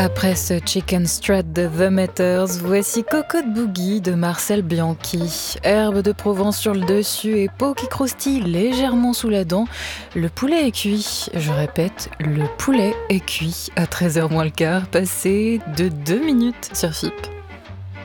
Après ce Chicken Strut de The Matters, voici Cocotte Boogie de Marcel Bianchi. Herbe de Provence sur le dessus et peau qui croustille légèrement sous la dent. Le poulet est cuit. Je répète, le poulet est cuit à 13h moins le quart, passé de 2 minutes sur FIP.